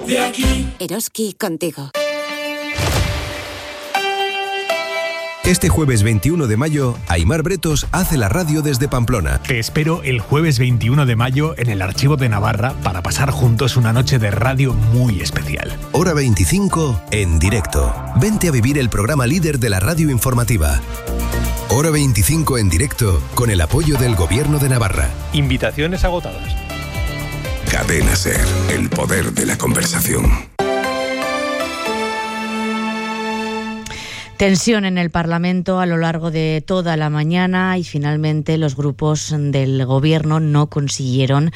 de aquí. Eroski contigo. Este jueves 21 de mayo, Aimar Bretos hace la radio desde Pamplona. Te espero el jueves 21 de mayo en el Archivo de Navarra para pasar juntos una noche de radio muy especial. Hora 25 en directo. Vente a vivir el programa líder de la radio informativa. Hora 25 en directo con el apoyo del Gobierno de Navarra. Invitaciones agotadas. Cadena SER, el poder de la conversación. Tensión en el Parlamento a lo largo de toda la mañana y finalmente los grupos del Gobierno no consiguieron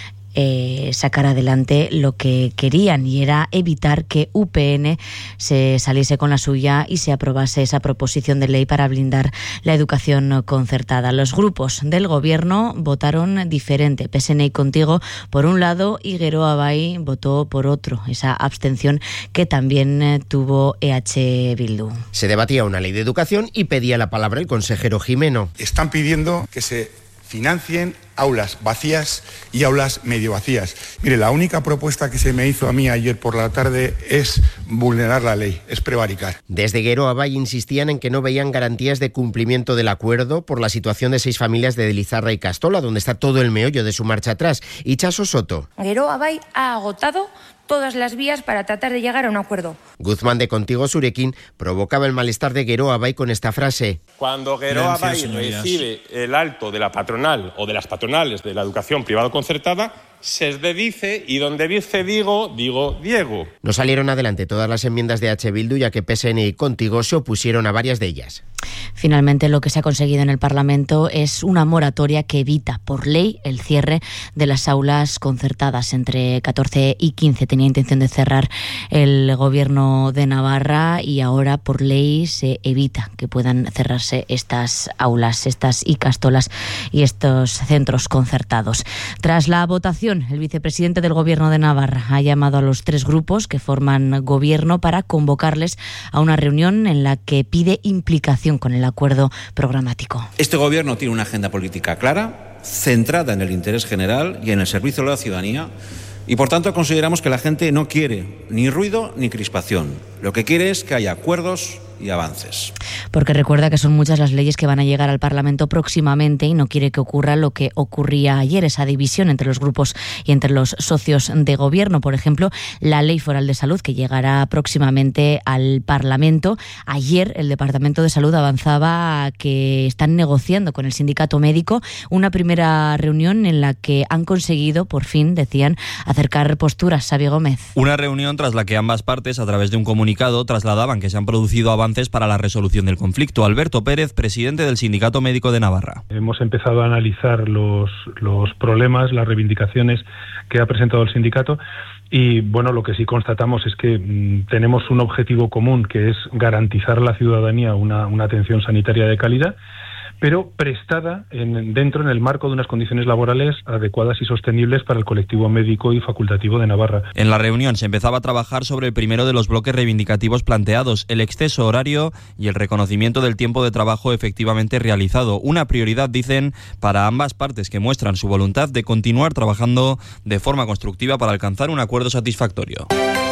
sacar adelante lo que querían, y era evitar que UPN se saliese con la suya y se aprobase esa proposición de ley para blindar la educación concertada. Los grupos del Gobierno votaron diferente. PSN y Contigo por un lado y Geroa Bai votó por otro. Esa abstención que también tuvo EH Bildu. Se debatía una ley de educación y pedía la palabra el consejero Jimeno. Están pidiendo que se financien aulas vacías y aulas medio vacías. Mire, la única propuesta que se me hizo a mí ayer por la tarde es vulnerar la ley, es prevaricar. Desde Geroa Bai insistían en que no veían garantías de cumplimiento del acuerdo por la situación de 6 familias de Lizarra y Castola, donde está todo el meollo de su marcha atrás. Y Chaso Soto. Geroa Bai ha agotado todas las vías para tratar de llegar a un acuerdo. Guzmán de Contigo Surekin provocaba el malestar de Geroa Bai con esta frase. Cuando Geroa Bai recibe el alto de la patronal o de las patronales de la educación privada concertada, se dice, y donde dice digo Diego. No salieron adelante todas las enmiendas de H. Bildu, ya que PSN y Contigo se opusieron a varias de ellas. Finalmente, lo que se ha conseguido en el Parlamento es una moratoria que evita por ley el cierre de las aulas concertadas. Entre 14 y 15 tenía intención de cerrar el Gobierno de Navarra y ahora por ley se evita que puedan cerrarse estas aulas, estas icastolas y estos centros concertados. Tras la votación, el vicepresidente del Gobierno de Navarra ha llamado a los 3 grupos que forman gobierno para convocarles a una reunión en la que pide implicación con el acuerdo programático. Este gobierno tiene una agenda política clara, centrada en el interés general y en el servicio de la ciudadanía, y por tanto consideramos que la gente no quiere ni ruido ni crispación. Lo que quiere es que haya acuerdos y avances. Porque recuerda que son muchas las leyes que van a llegar al Parlamento próximamente y no quiere que ocurra lo que ocurría ayer, esa división entre los grupos y entre los socios de gobierno. Por ejemplo, la Ley Foral de Salud, que llegará próximamente al Parlamento. Ayer el Departamento de Salud avanzaba que están negociando con el sindicato médico una primera reunión en la que han conseguido, por fin, decían, acercar posturas. Xavi Gómez. Una reunión tras la que ambas partes, a través de un comunicado, trasladaban que se han producido avances para la resolución del conflicto. Alberto Pérez, presidente del Sindicato Médico de Navarra. Hemos empezado a analizar los problemas, las reivindicaciones que ha presentado el sindicato y, bueno, lo que sí constatamos es que tenemos un objetivo común, que es garantizar a la ciudadanía una atención sanitaria de calidad, pero prestada dentro en el marco de unas condiciones laborales adecuadas y sostenibles para el colectivo médico y facultativo de Navarra. En la reunión se empezaba a trabajar sobre el primero de los bloques reivindicativos planteados, el exceso horario y el reconocimiento del tiempo de trabajo efectivamente realizado. Una prioridad, dicen, para ambas partes, que muestran su voluntad de continuar trabajando de forma constructiva para alcanzar un acuerdo satisfactorio.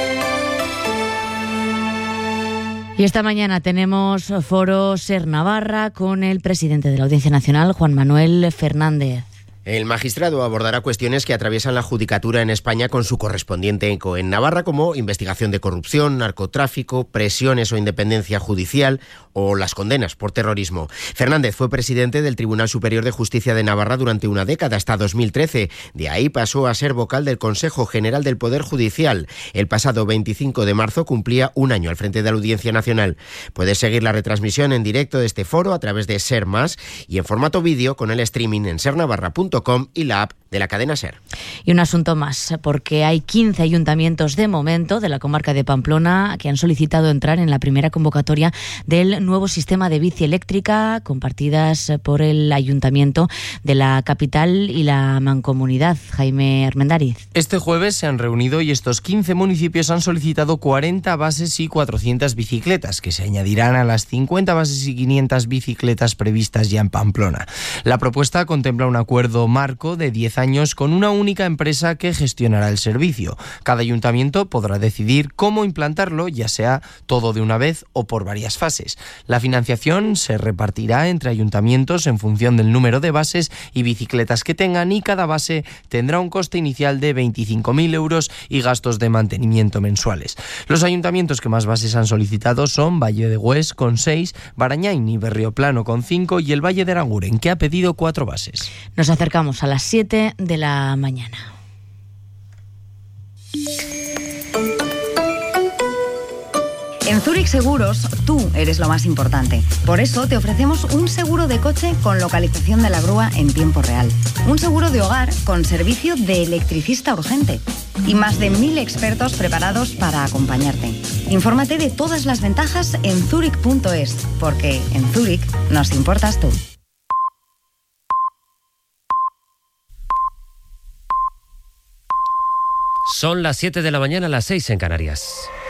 Y esta mañana tenemos foro SER Navarra con el presidente de la Audiencia Nacional, Juan Manuel Fernández. El magistrado abordará cuestiones que atraviesan la judicatura en España con su correspondiente eco en Navarra, como investigación de corrupción, narcotráfico, presiones o independencia judicial o las condenas por terrorismo. Fernández fue presidente del Tribunal Superior de Justicia de Navarra durante una década, hasta 2013. De ahí pasó a ser vocal del Consejo General del Poder Judicial. El pasado 25 de marzo cumplía un año al frente de la Audiencia Nacional. Puedes seguir la retransmisión en directo de este foro a través de SER Más y en formato vídeo con el streaming en sernavarra.com y la app de la cadena SER. Y un asunto más, porque hay 15 ayuntamientos de momento de la comarca de Pamplona que han solicitado entrar en la primera convocatoria del nuevo sistema de bici eléctrica compartidas por el ayuntamiento de la capital y la mancomunidad. Jaime Armendáriz. Este jueves se han reunido y estos 15 municipios han solicitado 40 bases y 400 bicicletas, que se añadirán a las 50 bases y 500 bicicletas previstas ya en Pamplona. La propuesta contempla un acuerdo acuerdo marco de 10 años con una única empresa que gestionará el servicio. Cada ayuntamiento podrá decidir cómo implantarlo, ya sea todo de una vez o por varias fases. La financiación se repartirá entre ayuntamientos en función del número de bases y bicicletas que tengan, y cada base tendrá un coste inicial de 25.000 euros y gastos de mantenimiento mensuales. Los ayuntamientos que más bases han solicitado son Valle de Hues con 6, Barañain y Berrioplano con 5 y el Valle de Aranguren, que ha pedido 4 bases. Nos acercamos a las 7 de la mañana. En Zurich Seguros, tú eres lo más importante. Por eso te ofrecemos un seguro de coche con localización de la grúa en tiempo real. Un seguro de hogar con servicio de electricista urgente. Y más de 1.000 expertos preparados para acompañarte. Infórmate de todas las ventajas en zurich.es, porque en Zurich nos importas tú. Son las 7 de la mañana, las 6 en Canarias.